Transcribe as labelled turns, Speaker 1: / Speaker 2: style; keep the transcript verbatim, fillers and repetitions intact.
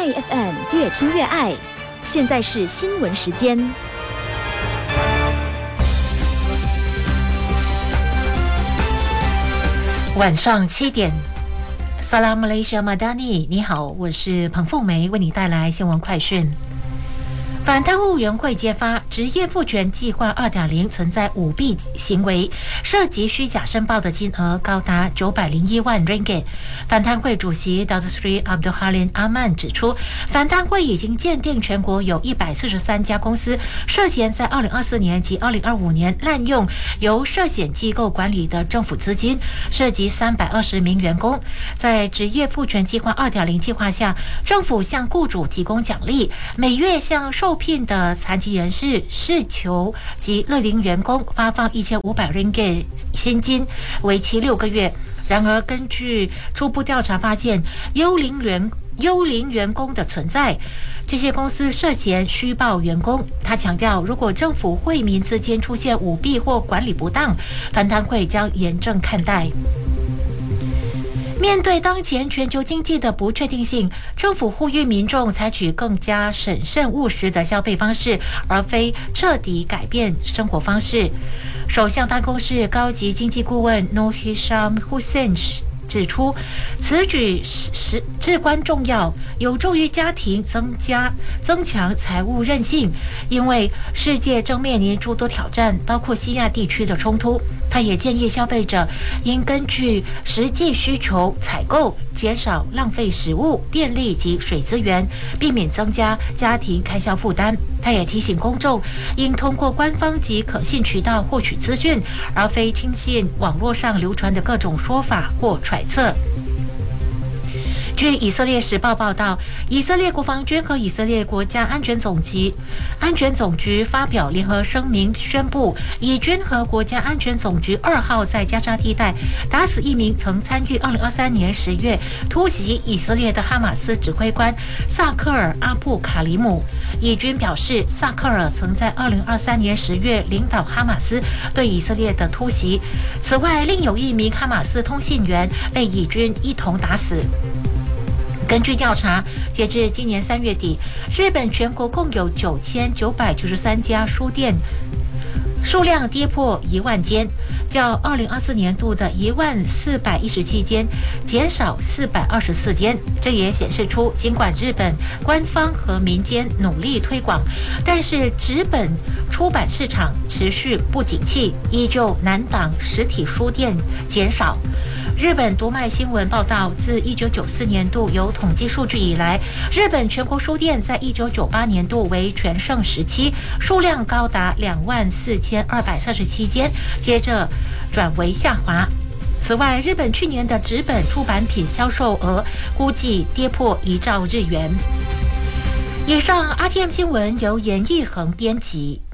Speaker 1: 爱 F M 越听越爱。现在是新闻时间。
Speaker 2: 晚上七点 Salam Malaysia Madani， 你好，我是彭凤梅，为你带来新闻快讯。反贪污委员会揭发职业赋权计划 二点零 存在舞弊行为，涉及虚假申报的金额高达九百零一万 ringgit。反贪会主席 Datuk Seri Abdul Halim Aman 指出，反贪会已经鉴定全国有一百四十三家公司涉嫌在二零二四年及二零二五年滥用由涉险机构管理的政府资金，涉及三百二十名员工。在职业赋权计划 二点零 计划下，政府向雇主提供奖励，每月向受聘的残疾人士、事求及乐龄员工发放一千五百 ringgit 薪金，为期六个月。然而，根据初步调查发现，幽灵员幽灵员工的存在，这些公司涉嫌虚报员工。他强调，如果政府惠民资金出现舞弊或管理不当，反贪会将严正看待。面对当前全球经济的不确定性，政府呼吁民众采取更加审慎务实的消费方式，而非彻底改变生活方式。首相办公室高级经济顾问 Noor Hisham Hussein指出，此举是至关重要，有助于家庭增加增强财务韧性，因为世界正面临诸多挑战，包括西亚地区的冲突。他也建议消费者应根据实际需求采购，减少浪费食物、电力及水资源，避免增加家庭开销负担。他也提醒公众应通过官方及可信渠道获取资讯，而非轻信网络上流传的各种说法或揣测。据以色列时报报道，以色列国防军和以色列国家安全总局安全总局发表联合声明，宣布以军和国家安全总局二号在加沙地带打死一名曾参与二零二三年十月突袭以色列的哈马斯指挥官萨克尔·阿布卡里姆。以军表示，萨克尔曾在二零二三年十月领导哈马斯对以色列的突袭。此外，另有一名哈马斯通信员被以军一同打死。根据调查，截至今年三月底，日本全国共有九千九百九十三家书店，数量跌破一万间，较二零二四年度的一万四百一十七间减少四百二十四间。这也显示出，尽管日本官方和民间努力推广，但是纸本出版市场持续不景气，依旧难挡实体书店减少。日本读卖新闻报道，自一九九四年度有统计数据以来，日本全国书店在一九九八年度为全盛时期，数量高达两万四千二百三十七间，接着转为下滑。此外，日本去年的纸本出版品销售额估计跌破一兆日元。以上 R T M 新闻由严义恒编辑。